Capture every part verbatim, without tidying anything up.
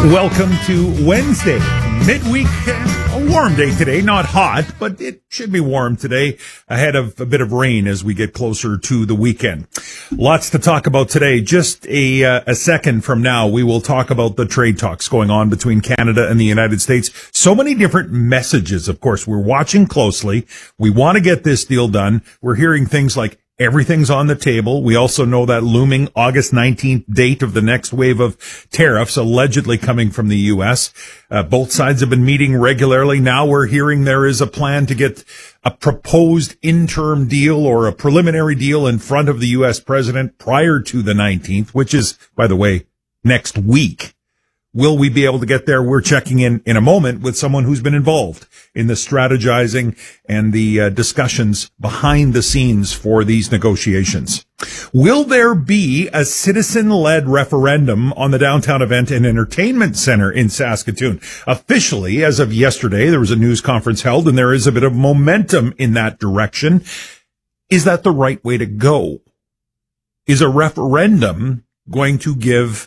Welcome to Wednesday, midweek, a warm day today, not hot, but it should be warm today ahead of a bit of rain as we get closer to the weekend. Lots to talk about today. Just a, uh, a second from now, we will talk about the trade talks going on between Canada and the United States. So many different messages, of course. We're watching closely. We want to get this deal done. We're hearing things like everything's on the table. We also know that looming August nineteenth date of the next wave of tariffs allegedly coming from the U S. Uh, both sides have been meeting regularly. Now we're hearing there is a plan to get a proposed interim deal or a preliminary deal in front of the U S president prior to the nineteenth, which is, by the way, next week. Will we be able to get there? We're checking in in a moment with someone who's been involved in the strategizing and the uh, discussions behind the scenes for these negotiations. Will there be a citizen-led referendum on the downtown event and entertainment center in Saskatoon? Officially, as of yesterday, there was a news conference held, and there is a bit of momentum in that direction. Is that the right way to go? Is a referendum going to give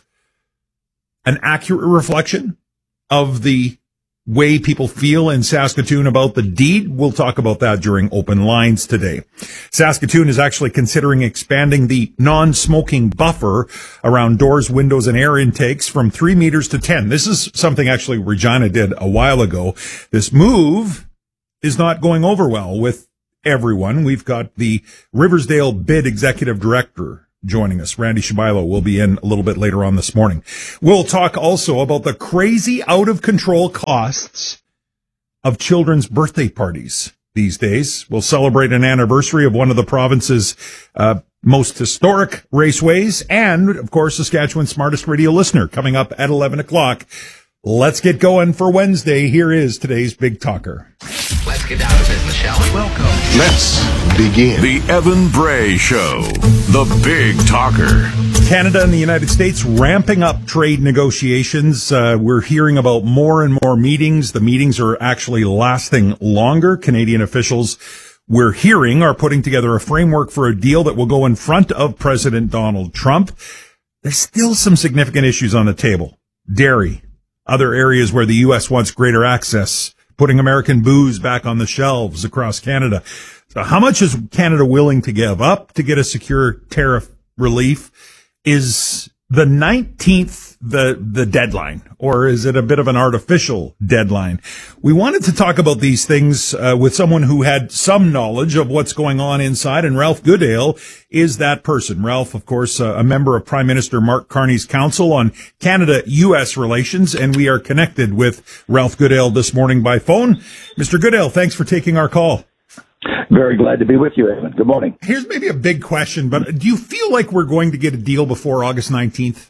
an accurate reflection of the way people feel in Saskatoon about the deed? We'll talk about that during Open Lines today. Saskatoon is actually considering expanding the non-smoking buffer around doors, windows, and air intakes from three meters to ten. This is something actually Regina did a while ago. This move is not going over well with everyone. We've got the Riversdale B I D executive director joining us. Randy Shabilo will be in a little bit later on this morning. We'll talk also about the crazy out-of-control costs of children's birthday parties these days. We'll celebrate an anniversary of one of the province's uh, most historic raceways and, of course, Saskatchewan's smartest radio listener coming up at eleven o'clock. Let's get going for Wednesday. Here is today's Big Talker. Let's get down to business, shall we? Welcome. Let's begin. The Evan Bray Show, the Big Talker. Canada and the United States ramping up trade negotiations. Uh, we're hearing about more and more meetings. The meetings are actually lasting longer. Canadian officials, we're hearing, are putting together a framework for a deal that will go in front of President Donald Trump. There's still some significant issues on the table. Dairy, other areas where the U S wants greater access, putting American booze back on the shelves across Canada. So how much is Canada willing to give up to get a secure tariff relief? Is the nineteenth the the deadline, or is it a bit of an artificial deadline? We wanted to talk about these things uh, with someone who had some knowledge of what's going on inside, and Ralph Goodale is that person. Ralph, of course, uh, a member of Prime Minister Mark Carney's Council on Canada-U S Relations, and we are connected with Ralph Goodale this morning by phone. Mister Goodale, thanks for taking our call. Very glad to be with you, Evan. Good morning. Here's maybe a big question, but do you feel like we're going to get a deal before August nineteenth?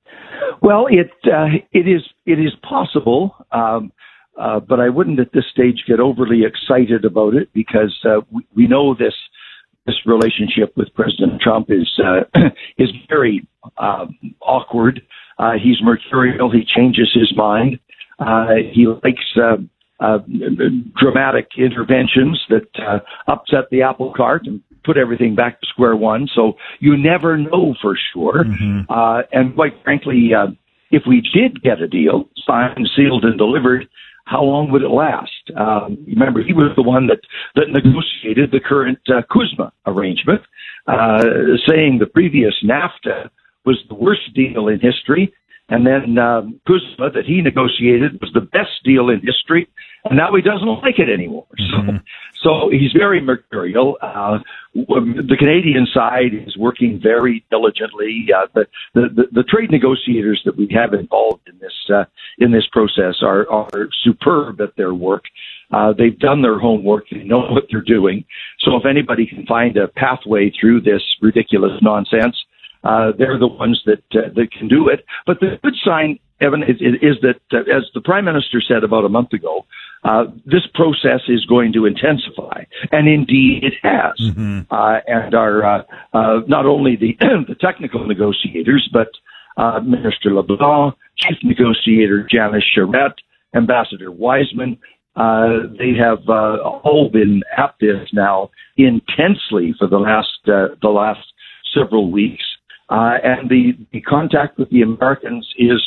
Well, it uh, it is it is possible, um, uh, but I wouldn't at this stage get overly excited about it because uh, we, we know this this relationship with President Trump is uh, is very um, awkward. Uh, he's mercurial. He changes his mind. Uh, he likes Uh, Uh, dramatic interventions that uh, upset the apple cart and put everything back to square one. So you never know for sure. Mm-hmm. Uh, and quite frankly, uh, if we did get a deal signed, sealed, and delivered, how long would it last? Um, remember, he was the one that, that negotiated the current uh, CUSMA arrangement, uh, saying the previous NAFTA was the worst deal in history. And then um, CUSMA that he negotiated was the best deal in history, and now he doesn't like it anymore. Mm-hmm. So, so he's very mercurial. Uh, the Canadian side is working very diligently. Uh, the, the the trade negotiators that we have involved in this uh, in this process are are superb at their work. Uh, they've done their homework. They know what they're doing. So if anybody can find a pathway through this ridiculous nonsense, Uh, they're the ones that uh, that can do it. But the good sign, Evan, is, is that, uh, as the Prime Minister said about a month ago, uh, this process is going to intensify, and indeed it has. Mm-hmm. Uh, and our uh, uh, not only the the technical negotiators, but uh, Minister LeBlanc, Chief Negotiator Janice Charette, Ambassador Wiseman. Uh, they have uh, all been at this now intensely for the last uh, the last several weeks. Uh, and the, the contact with the Americans is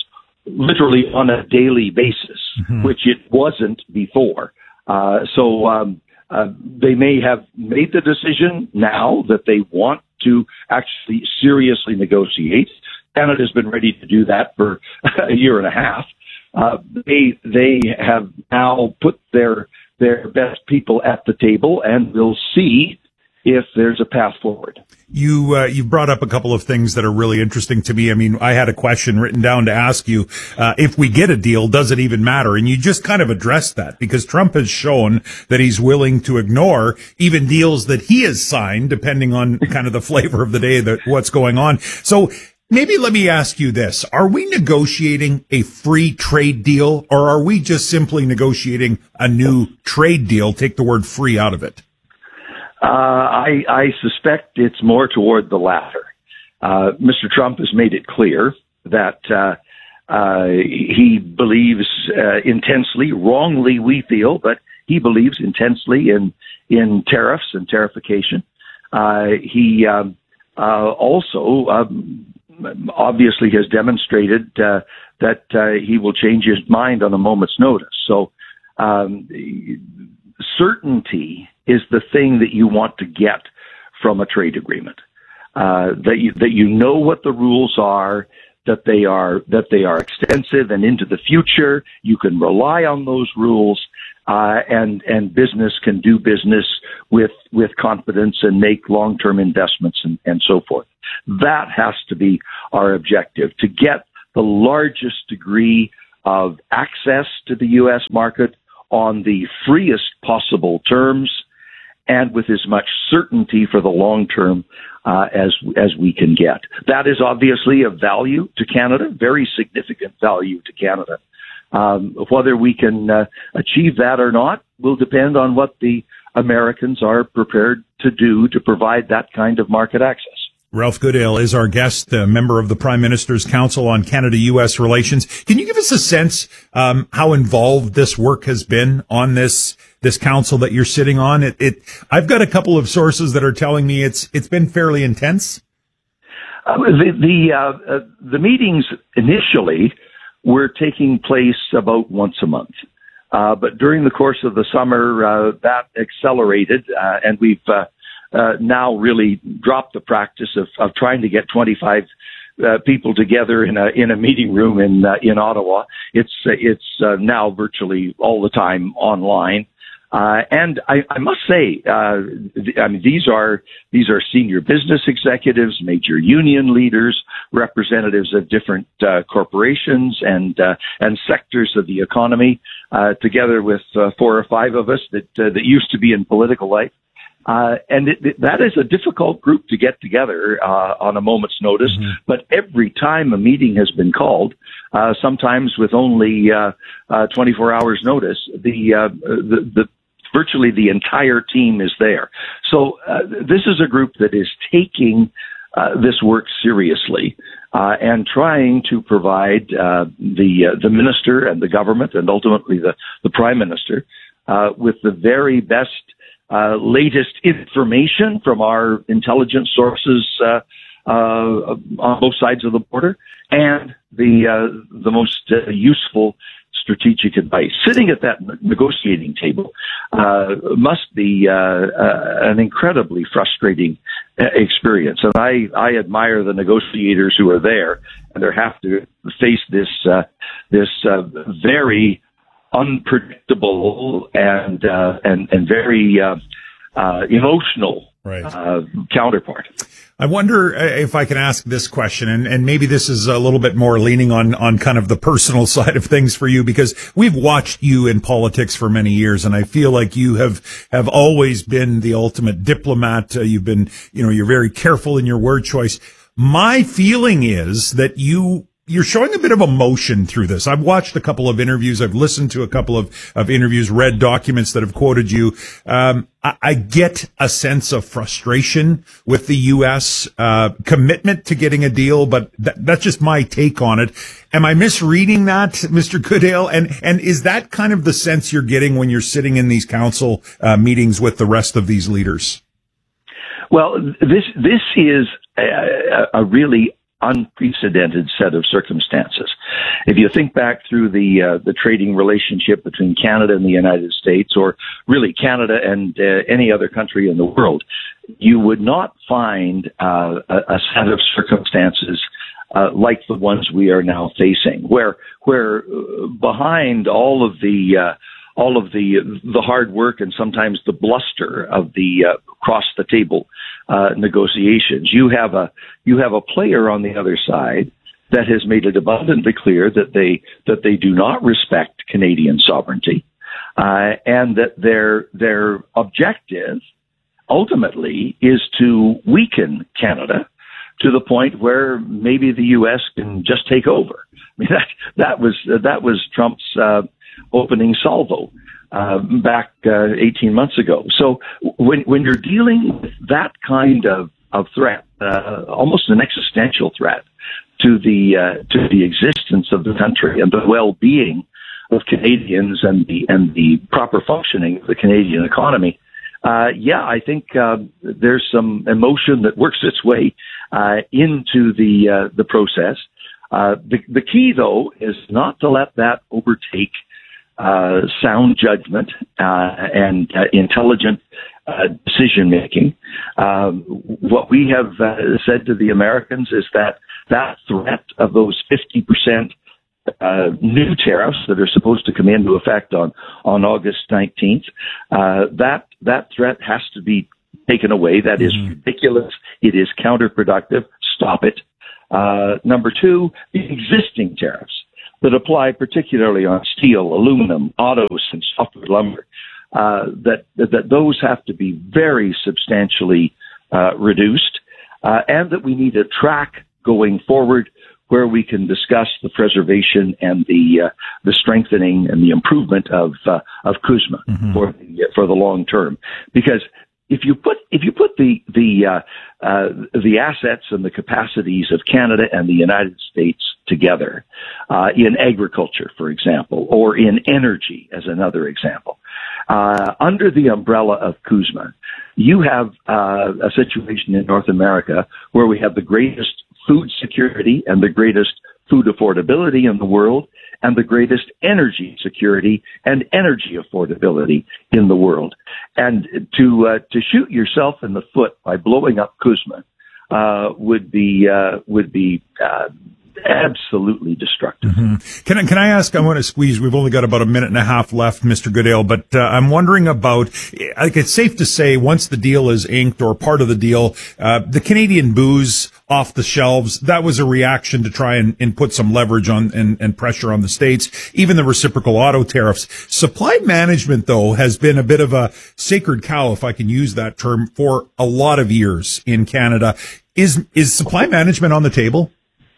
literally on a daily basis, mm-hmm. which it wasn't before. Uh, so um, uh, they may have made the decision now that they want to actually seriously negotiate. Canada's been ready to do that for a year and a half. Uh, they they have now put their their best people at the table, and we'll see if there's a path forward. You uh, you brought up a couple of things that are really interesting to me. I mean, I had a question written down to ask you, uh, if we get a deal, does it even matter? And you just kind of addressed that, because Trump has shown that he's willing to ignore even deals that he has signed, depending on kind of the flavor of the day, that what's going on. So maybe let me ask you this. Are we negotiating a free trade deal, or are we just simply negotiating a new trade deal? Take the word free out of it. Uh, I, I suspect it's more toward the latter. Uh, Mister Trump has made it clear that uh, uh, he believes uh, intensely, wrongly we feel, but he believes intensely in in tariffs and tarification. Uh, he um, uh, also um, obviously has demonstrated uh, that uh, he will change his mind on a moment's notice. So um, certainty is the thing that you want to get from a trade agreement. Uh, that you that you know what the rules are, that they are that they are extensive and into the future. You can rely on those rules, uh, and and business can do business with with confidence and make long-term investments and, and so forth. That has to be our objective, to get the largest degree of access to the U S market on the freest possible terms, and with as much certainty for the long term uh, as as we can get. That is obviously of value to Canada, very significant value to Canada. Um, whether we can uh, achieve that or not will depend on what the Americans are prepared to do to provide that kind of market access. Ralph Goodale is our guest, a member of the Prime Minister's Council on Canada-U S Relations. Can you give us a sense um, how involved this work has been on this this council that you're sitting on? It, it I've got a couple of sources that are telling me it's it's been fairly intense. Uh, the the, uh, uh, the meetings initially were taking place about once a month, uh, but during the course of the summer, uh, that accelerated, uh, and we've uh, Uh, now really dropped the practice of, of trying to get twenty-five uh, people together in a in a meeting room in uh, in Ottawa. It's uh, it's uh, now virtually all the time online, uh, and I, I must say, uh, th- I mean these are these are senior business executives, major union leaders, representatives of different uh, corporations and uh, and sectors of the economy, uh, together with uh, four or five of us that uh, that used to be in political life. Uh, and it, it, that is a difficult group to get together uh, on a moment's notice. Mm-hmm. But every time a meeting has been called, uh, sometimes with only uh, uh, twenty-four hours notice, the, uh, the the virtually the entire team is there. So uh, this is a group that is taking uh, this work seriously uh, and trying to provide uh, the uh, the minister and the government and ultimately the the prime minister uh, with the very best Uh, latest information from our intelligence sources uh, uh, on both sides of the border, and the uh, the most uh, useful strategic advice. Sitting at that negotiating table uh, must be uh, uh, an incredibly frustrating experience, and I, I admire the negotiators who are there and they have to face this uh, this uh, very unpredictable and uh, and and very uh, uh, emotional right. uh, counterpart. I wonder if I can ask this question, and, and maybe this is a little bit more leaning on, on kind of the personal side of things for you, because we've watched you in politics for many years, and I feel like you have, have always been the ultimate diplomat. Uh, you've been, you know, you're very careful in your word choice. My feeling is that you You're showing a bit of emotion through this. I've watched a couple of interviews. I've listened to a couple of, of interviews, read documents that have quoted you. Um, I, I get a sense of frustration with the U S uh, commitment to getting a deal, but th- that's just my take on it. Am I misreading that, Mister Goodale? And and is that kind of the sense you're getting when you're sitting in these council uh, meetings with the rest of these leaders? Well, this this is a, a really unprecedented set of circumstances. If you think back through the uh, the trading relationship between Canada and the United States, or really Canada and uh, any other country in the world, you would not find uh, a, a set of circumstances uh, like the ones we are now facing, where where uh, behind all of the uh, all of the the hard work and sometimes the bluster of the uh, across the table uh, negotiations, you have a you have a player on the other side that has made it abundantly clear that they that they do not respect Canadian sovereignty, uh, and that their their objective ultimately is to weaken Canada to the point where maybe the U S can just take over. I mean, that that was that was Trump's uh, opening salvo uh, back uh, eighteen months ago. So when when you're dealing with that kind of of threat, uh, almost an existential threat to the uh, to the existence of the country and the well-being of Canadians and the and the proper functioning of the Canadian economy, uh, yeah, I think uh, there's some emotion that works its way uh, into the uh, the process. Uh, the, the key, though, is not to let that overtake uh, sound judgment uh, and uh, intelligent uh, decision making. Um, what we have uh, said to the Americans is that that threat of those fifty percent uh, new tariffs that are supposed to come into effect on on August nineteenth, uh, that that threat has to be taken away. That is mm-hmm. ridiculous. It is counterproductive. Stop it. Uh, number two, the existing tariffs that apply particularly on steel, aluminum, autos, and softwood lumber, uh, that, that those have to be very substantially uh, reduced, uh, and that we need a track going forward where we can discuss the preservation and the uh, the strengthening and the improvement of uh, of CUSMA mm-hmm. for the, for the long term, because If you put if you put the the uh, uh, the assets and the capacities of Canada and the United States together uh, in agriculture, for example, or in energy, as another example, uh, under the umbrella of CUSMA, you have uh, a situation in North America where we have the greatest food security and the greatest food affordability in the world, and the greatest energy security and energy affordability in the world. And to uh, to shoot yourself in the foot by blowing up CUSMA uh, would be uh, would be uh, absolutely destructive. Mm-hmm. Can I, can I ask, I want to squeeze, we've only got about a minute and a half left, Mister Goodale, but uh, I'm wondering about, like, it's safe to say once the deal is inked or part of the deal, uh, the Canadian booze off the shelves, that was a reaction to try and, and put some leverage on and, and pressure on the States, even the reciprocal auto tariffs. Supply management, though, has been a bit of a sacred cow, if I can use that term, for a lot of years in Canada. Is, is supply management on the table?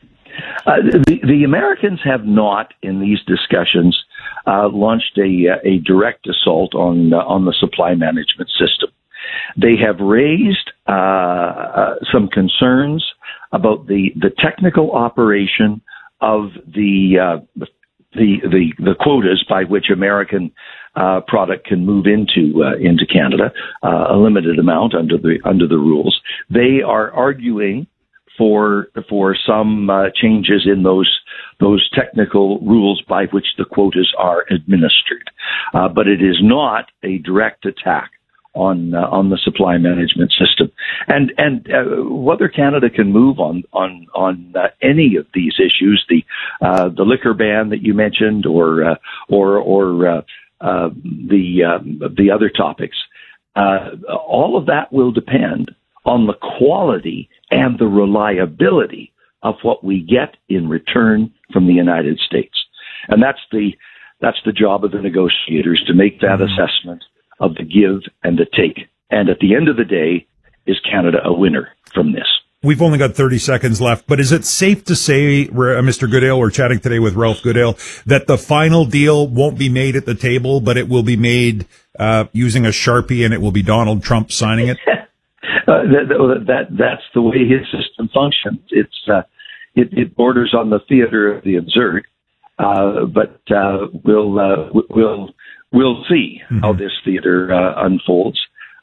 Uh, the, the Americans have not, in these discussions, uh, launched a, a direct assault on uh, on the supply management system. They have raised uh, uh, some concerns about the, the technical operation of the uh, the, the the quotas by which American uh, product can move into uh, into Canada, uh, a limited amount under the under the rules. They are arguing for for some uh, changes in those those technical rules by which the quotas are administered, uh, but it is not a direct attack on uh, on the supply management system. And and uh, whether Canada can move on on on uh, any of these issues, the uh, the liquor ban that you mentioned, or uh, or or uh, uh, the uh, the other topics, uh, all of that will depend on the quality and the reliability of what we get in return from the United States. And that's the that's the job of the negotiators, to make that assessment of the give and the take. And at the end of the day, is Canada a winner from this? We've only got thirty seconds left, but is it safe to say, uh, Mister Goodale, we're chatting today with Ralph Goodale, that the final deal won't be made at the table, but it will be made uh, using a Sharpie, and it will be Donald Trump signing it? Uh, that, that that's the way his system functions. It's uh, it, it borders on the theater of the absurd, uh, but uh, we'll uh, we'll we'll see mm-hmm. how this theater uh, unfolds.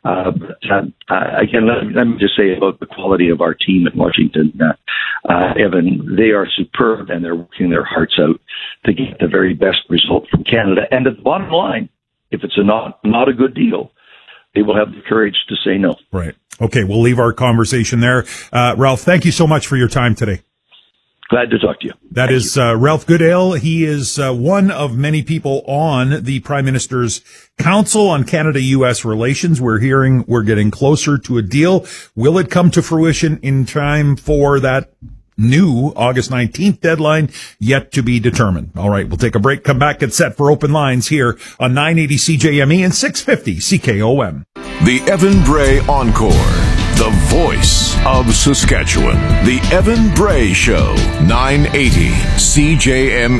Uh, but, uh, uh, again, let, let me just say about the quality of our team in Washington, uh, uh, Evan, they are superb and they're working their hearts out to get the very best result from Canada. And at the bottom line, if it's a not, not a good deal, they will have the courage to say no. Right. Okay, we'll leave our conversation there. Uh, Ralph, thank you so much for your time today. Glad to talk to you. That Thank is you. uh, Ralph Goodale. He is uh, one of many people on the Prime Minister's Council on Canada-U S Relations. We're hearing we're getting closer to a deal. Will it come to fruition in time for that new August nineteenth deadline? Yet to be determined. All right, we'll take a break, come back, get set for open lines here on nine eighty C J M E and six fifty C K O M. The Evan Bray Encore. The voice of Saskatchewan. The Evan Bray Show. nine eighty C J M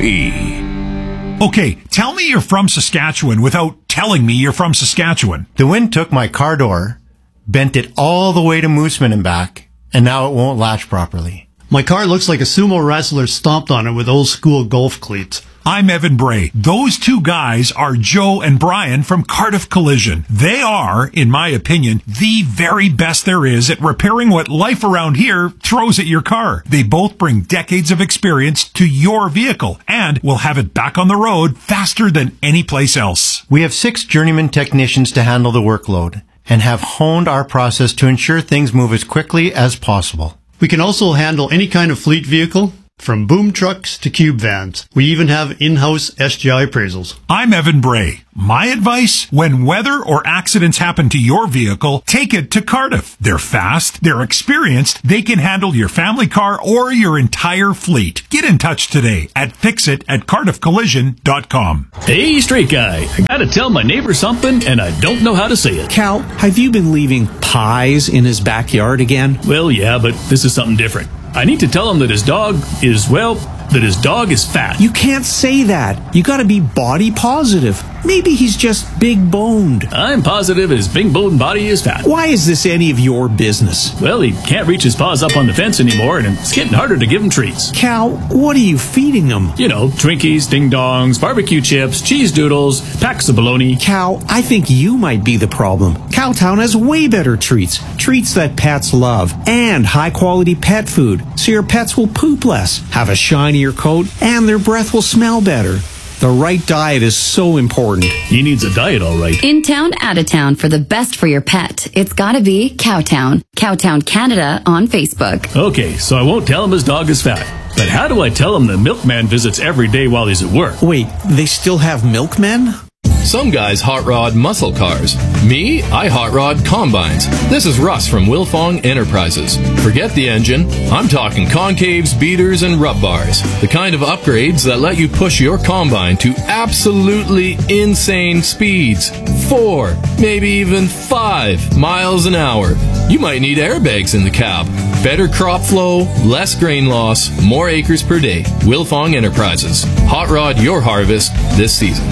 E. Okay, tell me you're from Saskatchewan without telling me you're from Saskatchewan. The wind took my car door, bent it all the way to Mooseman and back, and now it won't latch properly. My car looks like a sumo wrestler stomped on it with old school golf cleats. I'm Evan Bray. Those two guys are Joe and Brian from Cardiff Collision. They are, in my opinion, the very best there is at repairing what life around here throws at your car. They both bring decades of experience to your vehicle and will have it back on the road faster than any place else. We have six journeyman technicians to handle the workload and have honed our process to ensure things move as quickly as possible. We can also handle any kind of fleet vehicle, from boom trucks to cube vans. We even have in-house S G I appraisals. I'm Evan Bray. My advice, when weather or accidents happen to your vehicle, take it to Cardiff. They're fast, they're experienced, they can handle your family car or your entire fleet. Get in touch today at fixit at cardiff collision dot com. Hey, straight guy, I gotta tell my neighbor something and I don't know how to say it. Cal, have you been leaving pies in his backyard again? Well, yeah, but this is something different. I need to tell him that his dog is, well, that his dog is fat. You can't say that. You gotta be body positive. Maybe he's just big boned. I'm positive his big boned body is fat. Why is this any of your business? Well, he can't reach his paws up on the fence anymore, and it's getting harder to give him treats. Cal, what are you feeding him? You know, Twinkies, Ding Dongs, barbecue chips, cheese doodles, packs of bologna. Cal, I think you might be the problem. Cowtown has way better treats. Treats that pets love. And high-quality pet food, so your pets will poop less, have a shinier coat, and their breath will smell better. The right diet is so important. He needs a diet, all right. In town, out of town, for the best for your pet, it's gotta be Cowtown. Cowtown Canada on Facebook. Okay, so I won't tell him his dog is fat. But how do I tell him the milkman visits every day while he's at work? Wait, they still have milkmen? Some guys hot rod muscle cars. Me, I hot rod combines. This is Russ from Wilfong Enterprises. Forget the engine. I'm talking concaves, beaters, and rub bars. The kind of upgrades that let you push your combine to absolutely insane speeds. Four, maybe even five miles an hour. You might need airbags in the cab. Better crop flow, less grain loss, more acres per day. Wilfong Enterprises. Hot rod your harvest this season.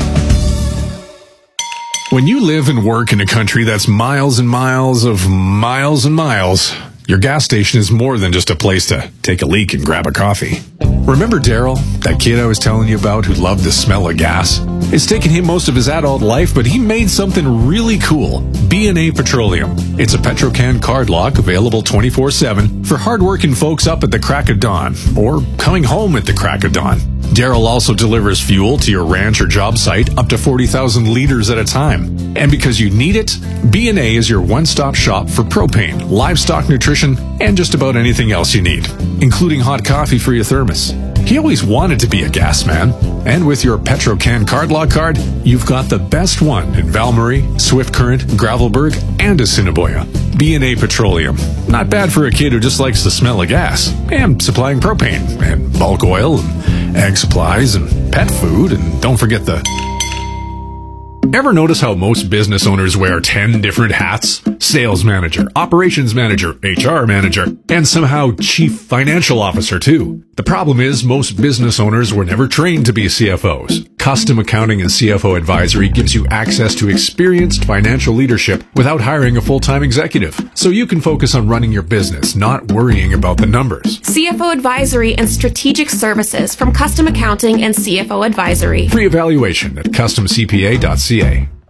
When you live and work in a country that's miles and miles of miles and miles, your gas station is more than just a place to take a leak and grab a coffee. Remember Daryl, that kid I was telling you about who loved the smell of gas? It's taken him most of his adult life, but he made something really cool. B and A Petroleum. It's a Petrocan card lock available twenty-four seven for hardworking folks up at the crack of dawn or coming home at the crack of dawn. Daryl also delivers fuel to your ranch or job site up to forty thousand liters at a time. And because you need it, B and A is your one-stop shop for propane, livestock nutrition, and just about anything else you need, including hot coffee for your thermos. He always wanted to be a gas man, and with your Petrocan card lock card, you've got the best one in Valmarie, Swift Current, Gravelburg, and Assiniboia. B and A Petroleum. Not bad for a kid who just likes the smell of gas, and supplying propane, and bulk oil, and egg supplies, and pet food, and don't forget the... Ever notice how most business owners wear ten different hats? Sales manager, operations manager, H R manager, and somehow chief financial officer too. The problem is most business owners were never trained to be C F Os. Custom Accounting and C F O Advisory gives you access to experienced financial leadership without hiring a full-time executive. So you can focus on running your business, not worrying about the numbers. C F O Advisory and Strategic Services from Custom Accounting and C F O Advisory. Free evaluation at custom c p a dot c a.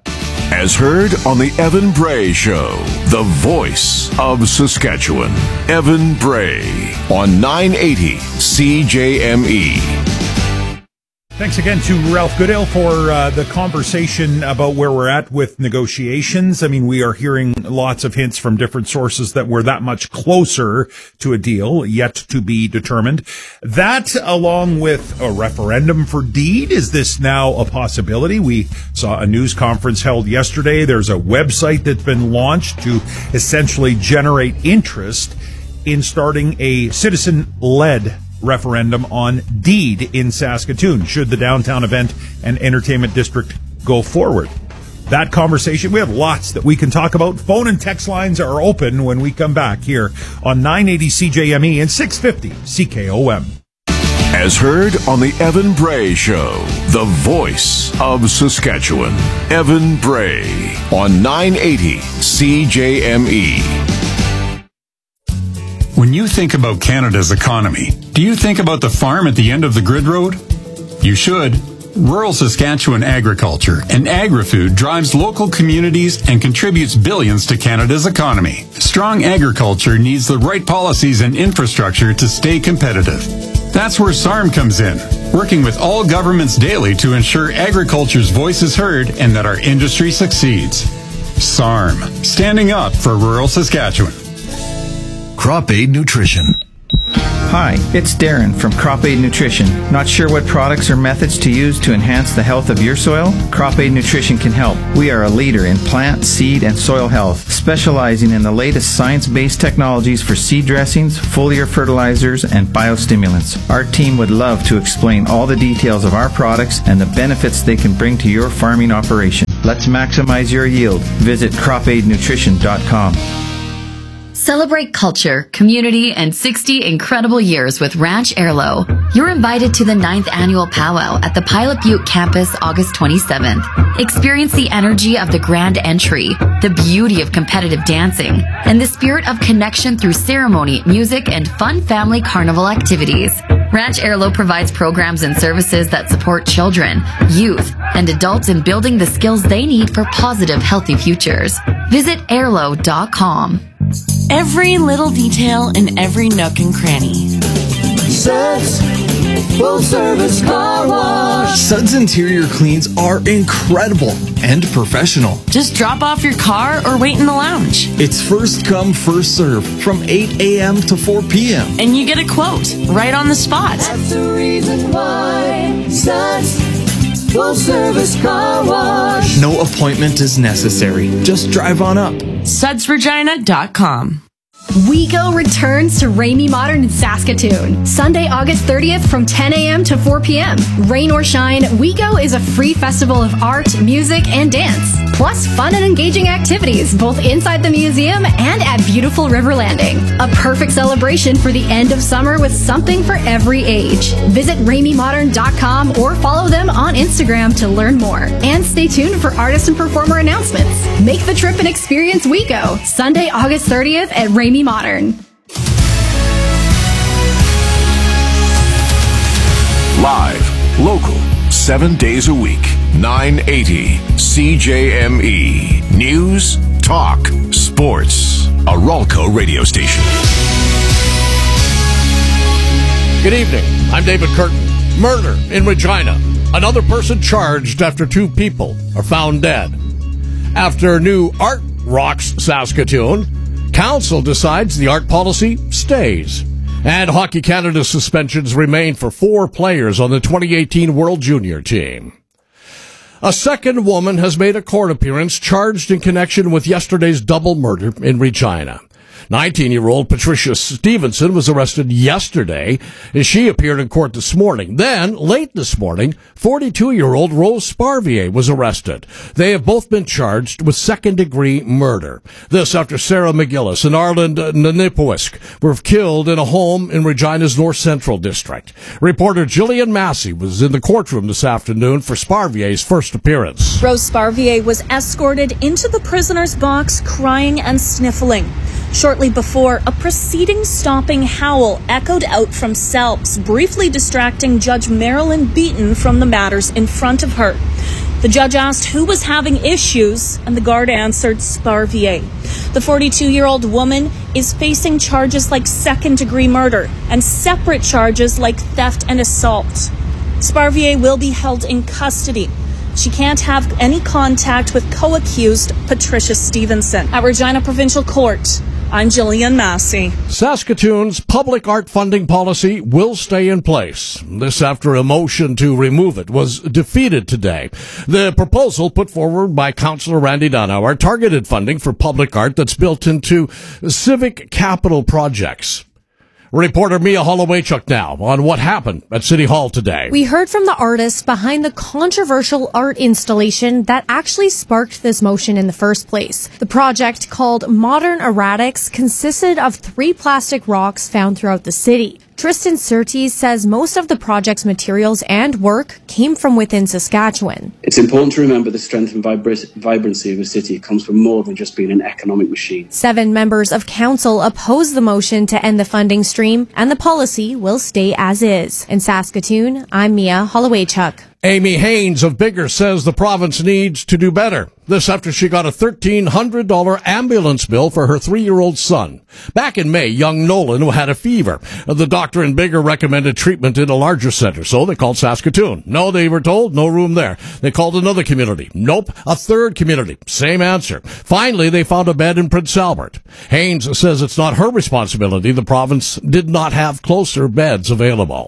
As heard on the Evan Bray Show, the voice of Saskatchewan. Evan Bray on nine eighty C J M E. Thanks again to Ralph Goodale for uh, the conversation about where we're at with negotiations. I mean, we are hearing lots of hints from different sources that we're that much closer to a deal yet to be determined. That, along with a referendum for deed, is this now a possibility? We saw a news conference held yesterday. There's a website that's been launched to essentially generate interest in starting a citizen-led referendum on deed in Saskatoon, should the downtown event and entertainment district go forward. That conversation, we have lots that we can talk about. Phone and text lines are open when we come back here on nine eighty C J M E and six fifty C K O M. As heard on the Evan Bray Show, the voice of Saskatchewan. Evan Bray on nine eighty C J M E. When you think about Canada's economy, do you think about the farm at the end of the grid road? You should. Rural Saskatchewan agriculture and agri-food drives local communities and contributes billions to Canada's economy. Strong agriculture needs the right policies and infrastructure to stay competitive. That's where S A R M comes in, working with all governments daily to ensure agriculture's voice is heard and that our industry succeeds. S A R M, standing up for rural Saskatchewan. Crop Aid Nutrition. Hi, it's Darren from Crop Aid Nutrition. Not sure what products or methods to use to enhance the health of your soil? Crop Aid Nutrition can help. We are a leader in plant, seed, and soil health, specializing in the latest science-based technologies for seed dressings, foliar fertilizers, and biostimulants. Our team would love to explain all the details of our products and the benefits they can bring to your farming operation. Let's maximize your yield. Visit crop aid nutrition dot com. Celebrate culture, community, and sixty incredible years with Ranch Airlo. You're invited to the ninth annual powwow at the Pilot Butte campus August twenty-seventh. Experience the energy of the grand entry, the beauty of competitive dancing, and the spirit of connection through ceremony, music, and fun family carnival activities. Ranch Airlo provides programs and services that support children, youth, and adults in building the skills they need for positive, healthy futures. Visit airlo dot com. Every little detail in every nook and cranny. Suds Full Service Car Wash. Suds interior cleans are incredible and professional. Just drop off your car or wait in the lounge. It's first come, first serve from eight a.m. to four p.m. And you get a quote right on the spot. That's the reason why Suds Full Service Car Wash. No appointment is necessary. Just drive on up. suds regina dot com. WeGo returns to Ramey Modern in Saskatoon. Sunday, August thirtieth from ten a.m. to four p.m. Rain or shine, WeGo is a free festival of art, music, and dance. Plus fun and engaging activities both inside the museum and at beautiful River Landing. A perfect celebration for the end of summer with something for every age. Visit ramey modern dot com or follow them on Instagram to learn more. And stay tuned for artist and performer announcements. Make the trip and experience WeGo. Sunday, August thirtieth at Ramey Modern. Live, local, seven days a week. nine eighty C J M E. News, talk, sports. A Ralco radio station. Good evening. I'm David Curtin. Murder in Regina. Another person charged after two people are found dead. After new art rocks Saskatoon, Council decides the art policy stays. And Hockey Canada suspensions remain for four players on the twenty eighteen World Junior team. A second woman has made a court appearance charged in connection with yesterday's double murder in Regina. nineteen-year-old Patricia Stevenson was arrested yesterday as she appeared in court this morning. Then, late this morning, forty-two-year-old Rose Sparvier was arrested. They have both been charged with second-degree murder. This after Sarah McGillis and Arland Nanipowisk were killed in a home in Regina's North Central District. Reporter Jillian Massey was in the courtroom this afternoon for Sparvier's first appearance. Rose Sparvier was escorted into the prisoner's box crying and sniffling. Shortly before, a proceeding-stopping howl echoed out from cells, briefly distracting Judge Marilyn Beaton from the matters in front of her. The judge asked who was having issues, and the guard answered Sparvier. The forty-two-year-old woman is facing charges like second-degree murder and separate charges like theft and assault. Sparvier will be held in custody. She can't have any contact with co-accused Patricia Stevenson. At Regina Provincial Court, I'm Jillian Massey. Saskatoon's public art funding policy will stay in place. This after a motion to remove it was defeated today. The proposal put forward by Councillor Randy Donauer targeted funding for public art that's built into civic capital projects. Reporter Mia Holowaychuk now on what happened at City Hall today. We heard from the artist behind the controversial art installation that actually sparked this motion in the first place. The project, called Modern Erratics, consisted of three plastic rocks found throughout the city. Tristan Surtees says most of the project's materials and work came from within Saskatchewan. It's important to remember the strength and vibra- vibrancy of a city comes from more than just being an economic machine. Seven members of council opposed the motion to end the funding stream, and the policy will stay as is. In Saskatoon, I'm Mia Holowaychuk. Amy Haynes of Bigger says the province needs to do better. This after she got a thirteen hundred dollars ambulance bill for her three-year-old son. Back in May, young Nolan had a fever. The doctor in Bigger recommended treatment in a larger center, so they called Saskatoon. No, they were told, no room there. They called another community. Nope, a third community. Same answer. Finally, they found a bed in Prince Albert. Haynes says it's not her responsibility. The province did not have closer beds available.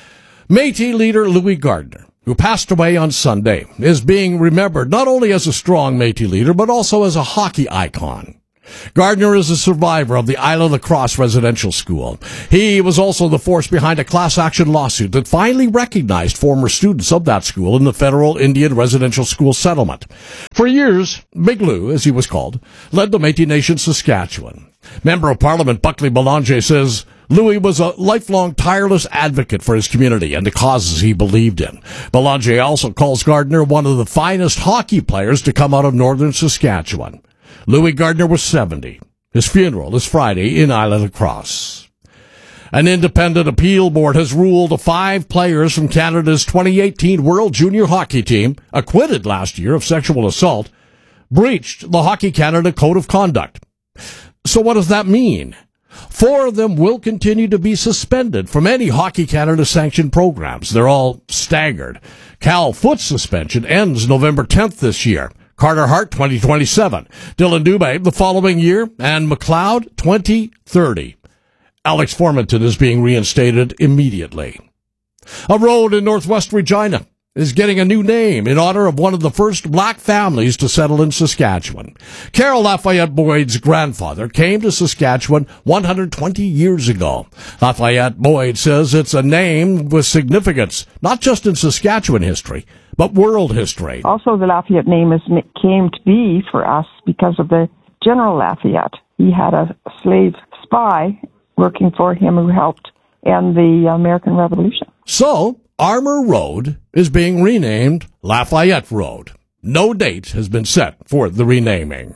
Métis leader Louis Gardner, who passed away on Sunday, is being remembered not only as a strong Métis leader, but also as a hockey icon. Gardner is a survivor of the Isle of La Crosse residential school. He was also the force behind a class action lawsuit that finally recognized former students of that school in the federal Indian residential school settlement. For years, Big Lou, as he was called, led the Métis Nation Saskatchewan. Member of Parliament Buckley Belanger says Louis was a lifelong tireless advocate for his community and the causes he believed in. Belanger also calls Gardner one of the finest hockey players to come out of northern Saskatchewan. Louis Gardner was seventy. His funeral is Friday in Isle of La Crosse. An independent appeal board has ruled five players from Canada's twenty eighteen World Junior Hockey Team, acquitted last year of sexual assault, breached the Hockey Canada Code of Conduct. So what does that mean? Four of them will continue to be suspended from any Hockey Canada sanctioned programs. They're all staggered. Cal Foot's suspension ends November tenth this year. Carter Hart, twenty twenty-seven. Dylan Dubé, the following year. And McLeod, twenty thirty. Alex Formanton is being reinstated immediately. A road in northwest Regina is getting a new name in honor of one of the first black families to settle in Saskatchewan. Carol Lafayette Boyd's grandfather came to Saskatchewan one hundred twenty years ago. Lafayette Boyd says it's a name with significance, not just in Saskatchewan history, but world history. Also, the Lafayette name is, came to be for us because of the General Lafayette. He had a slave spy working for him who helped end the American Revolution. So, Armour Road is being renamed Lafayette Road. No date has been set for the renaming.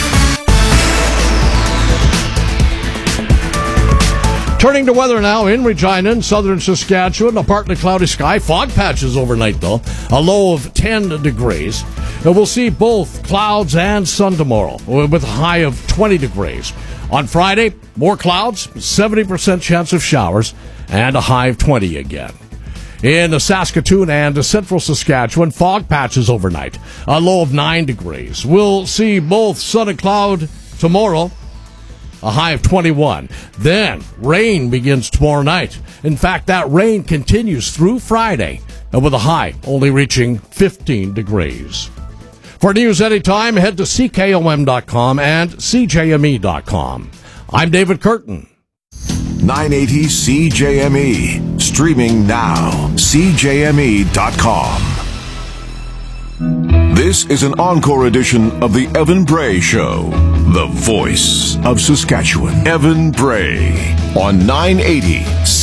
Turning to weather now in Regina and southern Saskatchewan, a partly cloudy sky, fog patches overnight though, a low of ten degrees. And we'll see both clouds and sun tomorrow with a high of twenty degrees. On Friday, more clouds, seventy percent chance of showers, and a high of twenty again. In the Saskatoon and central Saskatchewan, fog patches overnight, a low of nine degrees. We'll see both sun and cloud tomorrow, a high of twenty-one. Then rain begins tomorrow night. In fact, that rain continues through Friday, and with a high only reaching fifteen degrees. For news anytime, head to C K O M dot com and C J M E dot com. I'm David Curtin. nine eighty C J M E. Streaming now. C J M E dot com. This is an encore edition of the Evan Bray Show. The voice of Saskatchewan. Evan Bray on nine eighty